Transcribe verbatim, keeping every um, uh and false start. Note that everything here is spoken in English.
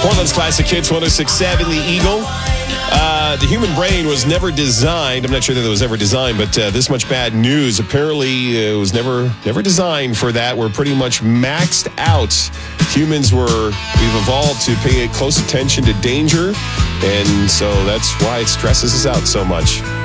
Portland's Classic Hits one oh six point seven, The Eagle. Uh, the human brain was never designed. I'm not sure that it was ever designed, but uh, this much bad news. Apparently, it was never never designed for that. We're pretty much maxed out. Humans were, we've evolved to pay close attention to danger, and so that's why it stresses us out so much.